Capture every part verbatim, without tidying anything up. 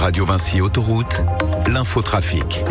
Radio Vinci Autoroute, l'infotrafic.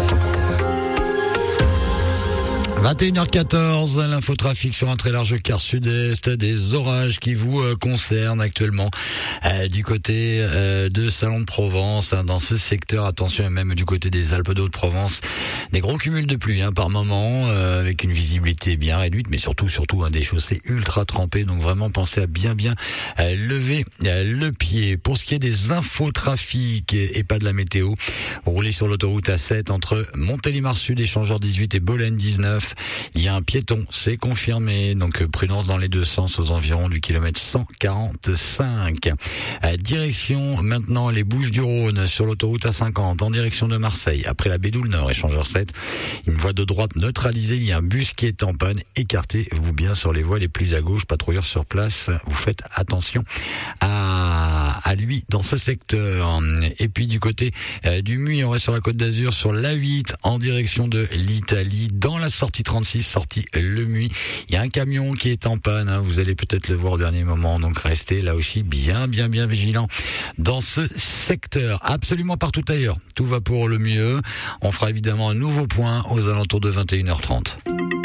vingt et une heures quatorze, l'infotrafic sur un très large quart sud-est, des orages qui vous euh, concernent actuellement euh, du côté euh, de Salon de Provence, hein, dans ce secteur, attention, et même du côté des Alpes d'Haute-Provence, des gros cumuls de pluie hein, par moment, euh, avec une visibilité bien réduite, mais surtout, surtout hein, des chaussées ultra trempées, donc vraiment pensez à bien bien euh, lever euh, le pied. Pour ce qui est des infotrafics et, et pas de la météo, roulez sur l'autoroute A sept entre Montélimar Sud, Échangeur dix-huit et Bolène dix-neuf. Il y a un piéton, c'est confirmé, donc prudence dans les deux sens aux environs du kilomètre cent quarante-cinq. À direction maintenant les Bouches-du-Rhône sur l'autoroute A cinquante en direction de Marseille. Après la Bédoule Nord, Échangeur sept, une voie de droite neutralisée, il y a un bus qui est en panne. Écartez-vous bien sur les voies les plus à gauche, patrouilleurs sur place, vous faites attention à, à lui dans ce secteur. Et puis du côté euh, du Muy, on reste sur la Côte d'Azur sur l'A huit en direction de l'Italie, dans la sortie trente-six, sortie Le Muy. Il y a un camion qui est en panne, hein, vous allez peut-être le voir au dernier moment, donc restez là aussi bien, bien, bien vigilant dans ce secteur. Absolument partout ailleurs, tout va pour le mieux. On fera évidemment un nouveau point aux alentours de vingt et une heures trente.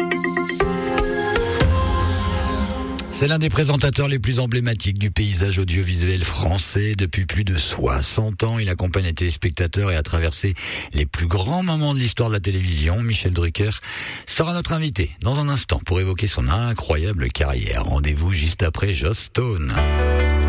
C'est l'un des présentateurs les plus emblématiques du paysage audiovisuel français. Depuis plus de soixante ans, il accompagne les téléspectateurs et a traversé les plus grands moments de l'histoire de la télévision. Michel Drucker sera notre invité dans un instant pour évoquer son incroyable carrière. Rendez-vous juste après Joss Stone.